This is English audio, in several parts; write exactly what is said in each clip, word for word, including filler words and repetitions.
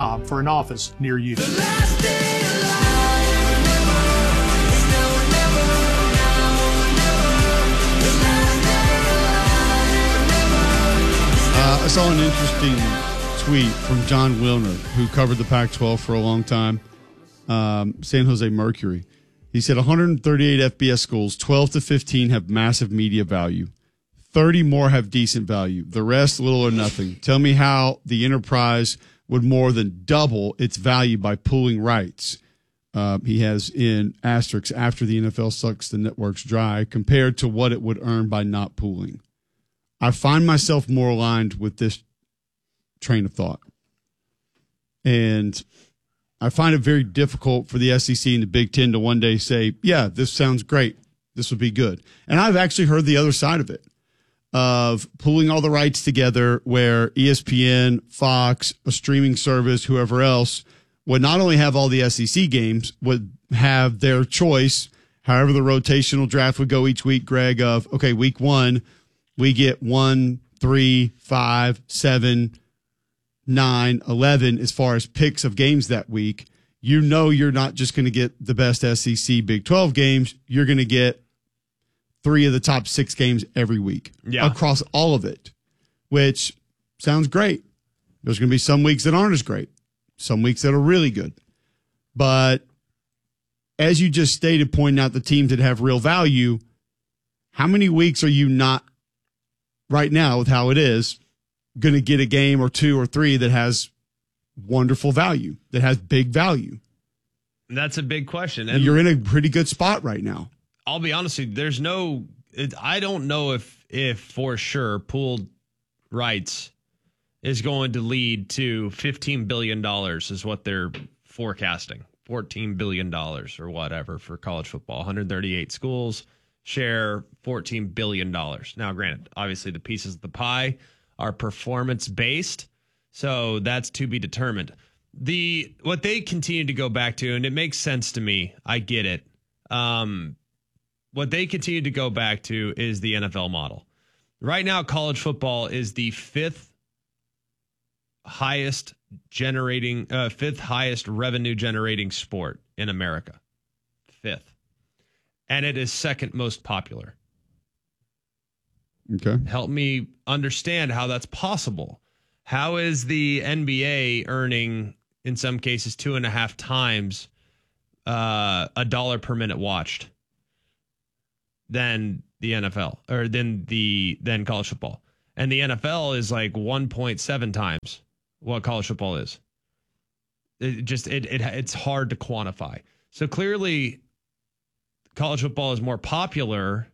com for an office near you. Uh, I saw an interesting tweet from John Wilner, who covered the Pac twelve for a long time, um, San Jose Mercury. He said one hundred thirty-eight F B S schools, twelve to fifteen have massive media value. thirty more have decent value. The rest, little or nothing. Tell me how the enterprise would more than double its value by pooling rights. Uh, he has in asterisks after the N F L sucks the networks dry compared to what it would earn by not pooling. I find myself more aligned with this train of thought. And I find it very difficult for the S E C and the Big Ten to one day say, yeah, this sounds great. This would be good. And I've actually heard the other side of it, of pooling all the rights together where E S P N, Fox, a streaming service, whoever else would not only have all the S E C games, would have their choice, however the rotational draft would go each week, Greg, of, okay, week one, we get one, three, five, seven, nine, eleven as far as picks of games that week. You know you're not just going to get the best S E C Big twelve games. You're going to get three of the top six games every week yeah. across all of it, which sounds great. There's going to be some weeks that aren't as great, some weeks that are really good. But as you just stated, pointing out the teams that have real value, how many weeks are you not right now with how it is going to get a game or two or three that has wonderful value, that has big value? That's a big question. And you're in a pretty good spot right now. I'll be honest with you, there's no, it, I don't know if, if for sure pooled rights is going to lead to fifteen billion dollars is what they're forecasting. fourteen billion dollars or whatever for college football. one hundred thirty-eight schools share fourteen billion dollars. Now, granted, obviously the pieces of the pie are performance based, so that's to be determined. The what they continue to go back to, and it makes sense to me, I get it. Um, what they continue to go back to is the N F L model. Right now, college football is the fifth highest generating, uh, fifth highest revenue generating sport in America. Fifth. And it is second most popular. Okay. Help me understand how that's possible. How is the N B A earning, in some cases, two and a half times uh, a dollar per minute watched than the N F L or than the than college football? And the N F L is like one point seven times what college football is. It just it, it it's hard to quantify. So clearly, college football is more popular.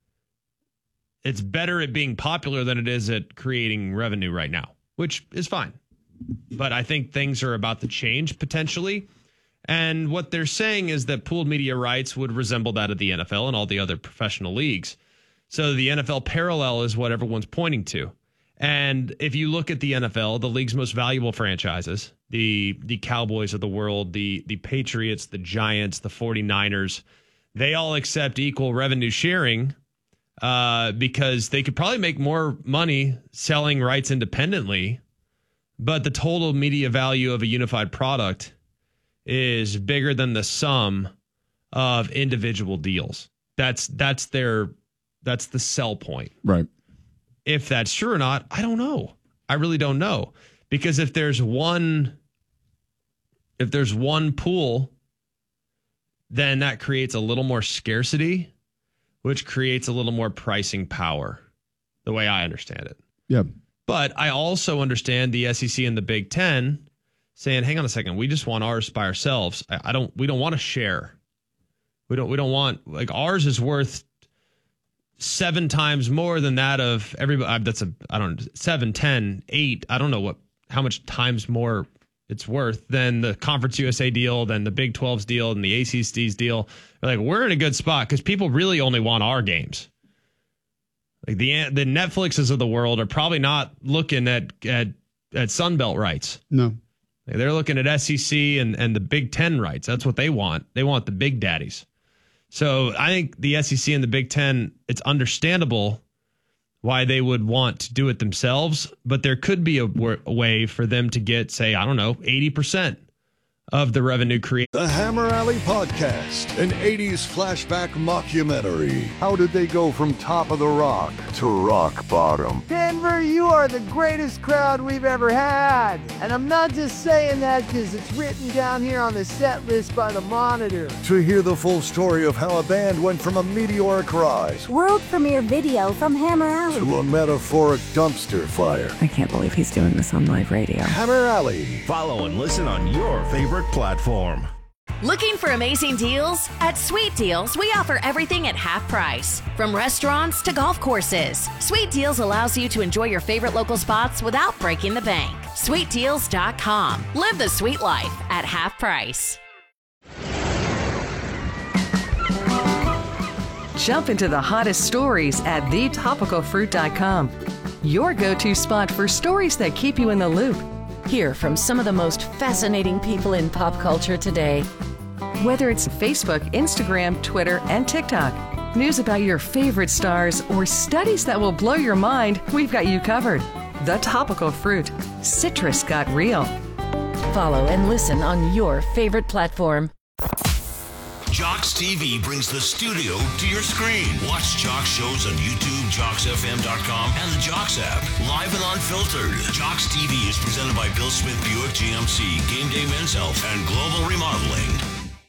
It's better at being popular than it is at creating revenue right now, which is fine. But I think things are about to change potentially. And what they're saying is that pooled media rights would resemble that of the N F L and all the other professional leagues. So the N F L parallel is what everyone's pointing to. And if you look at the N F L, the league's most valuable franchises, the the Cowboys of the world, the the Patriots, the Giants, the 49ers, they all accept equal revenue sharing uh, because they could probably make more money selling rights independently. But the total media value of a unified product is bigger than the sum of individual deals. That's that's their that's the sell point. Right. If that's true or not, I don't know. I really don't know. Because if there's one if there's one pool, then that creates a little more scarcity, which creates a little more pricing power, the way I understand it. Yeah. But I also understand the S E C and the Big Ten saying, hang on a second, we just want ours by ourselves. I, I don't we don't want to share. We don't we don't want like ours is worth seven times more than that of everybody. That's a I don't know, seven, ten, eight. I don't know what how much times more it's worth than the Conference U S A deal, than the Big twelve's deal, and the A C C's deal. They're like, we're in a good spot because people really only want our games. Like the the Netflixes of the world are probably not looking at at at Sunbelt rights. No, they're looking at S E C and and the Big Ten rights. That's what they want. They want the big daddies. So I think the S E C and the Big Ten, it's understandable why they would want to do it themselves, but there could be a, w- a way for them to get, say, I don't know, eighty percent of the revenue created. The Hammer Alley Podcast, an eighties flashback mockumentary. How did they go from top of the rock to rock bottom? Denver, you are the greatest crowd we've ever had. And I'm not just saying that because it's written down here on the set list by the Monitor. To hear the full story of how a band went from a meteoric rise, world premiere video from Hammer Alley, to a metaphoric dumpster fire. I can't believe he's doing this on live radio. Hammer Alley. Follow and listen on your favorite platform. Looking for amazing deals? At Sweet Deals, we offer everything at half price. From restaurants to golf courses, Sweet Deals allows you to enjoy your favorite local spots without breaking the bank. sweet deals dot com. Live the sweet life at half price. Jump into the hottest stories at the topical fruit dot com. Your go-to spot for stories that keep you in the loop. Hear from some of the most fascinating people in pop culture today. Whether it's Facebook, Instagram, Twitter, and TikTok, news about your favorite stars, or studies that will blow your mind, we've got you covered. The Topical Fruit. Citrus got real. Follow and listen on your favorite platform. Jocks T V brings the studio to your screen. Watch Jocks shows on YouTube, jocks f m dot com, and the Jocks app. Live and unfiltered. Jocks T V is presented by Bill Smith Buick G M C, Game Day Men's Health, and Global Remodeling.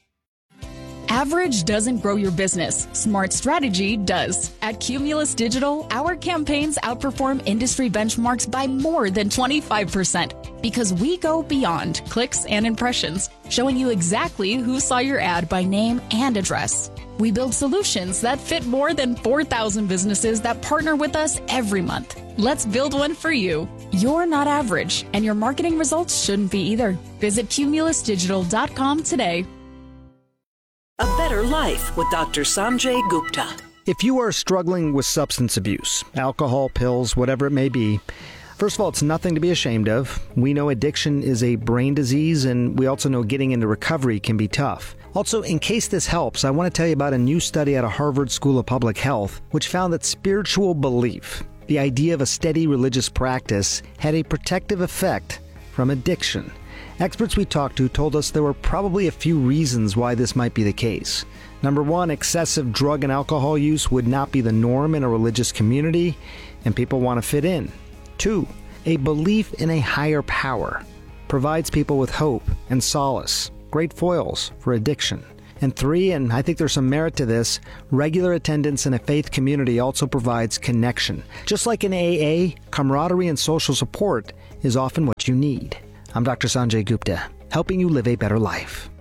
Average doesn't grow your business. Smart strategy does. At Cumulus Digital, our campaigns outperform industry benchmarks by more than twenty-five percent because we go beyond clicks and impressions, showing you exactly who saw your ad by name and address. We build solutions that fit more than four thousand businesses that partner with us every month. Let's build one for you. You're not average, and your marketing results shouldn't be either. Visit cumulus digital dot com today. A Better Life with Doctor Sanjay Gupta. If you are struggling with substance abuse, alcohol, pills, whatever it may be, first of all, it's nothing to be ashamed of. We know addiction is a brain disease, and we also know getting into recovery can be tough. Also, in case this helps, I want to tell you about a new study out of Harvard School of Public Health, which found that spiritual belief, the idea of a steady religious practice, had a protective effect from addiction. Experts we talked to told us there were probably a few reasons why this might be the case. Number one, excessive drug and alcohol use would not be the norm in a religious community, and people want to fit in. Two, a belief in a higher power provides people with hope and solace, great foils for addiction. And three, and I think there's some merit to this, regular attendance in a faith community also provides connection. Just like in A A, camaraderie and social support is often what you need. I'm Doctor Sanjay Gupta, helping you live a better life.